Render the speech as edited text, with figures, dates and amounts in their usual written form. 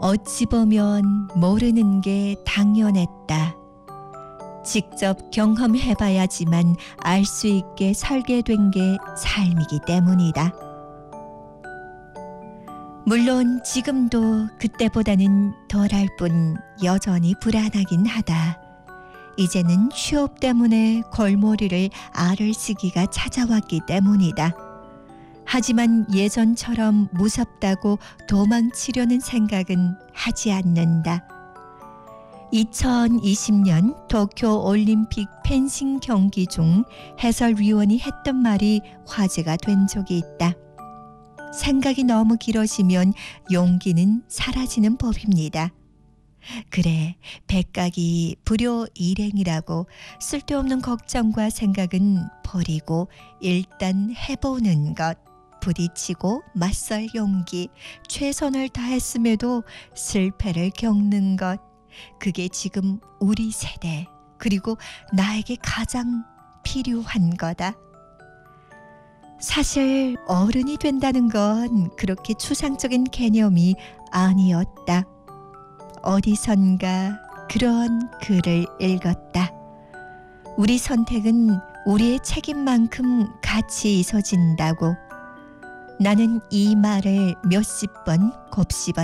어찌 보면 모르는 게 당연했다. 직접 경험해봐야지만 알 수 있게 설계된 게 삶이기 때문이다. 물론 지금도 그때보다는 덜할 뿐 여전히 불안하긴 하다. 이제는 취업 때문에 골머리를 앓을 시기가 찾아왔기 때문이다. 하지만 예전처럼 무섭다고 도망치려는 생각은 하지 않는다. 2020년 도쿄 올림픽 펜싱 경기 중 해설위원이 했던 말이 화제가 된 적이 있다. 생각이 너무 길어지면 용기는 사라지는 법입니다. 그래, 백각이 불효 일행이라고 쓸데없는 걱정과 생각은 버리고 일단 해보는 것, 부딪히고 맞설 용기, 최선을 다했음에도 실패를 겪는 것, 그게 지금 우리 세대, 그리고 나에게 가장 필요한 거다. 사실 어른이 된다는 건 그렇게 추상적인 개념이 아니었다. 어디선가 그런 글을 읽었다. 우리 선택은 우리의 책임만큼 가치 있어진다고. 나는 이 말을 몇십 번 곱씹었다.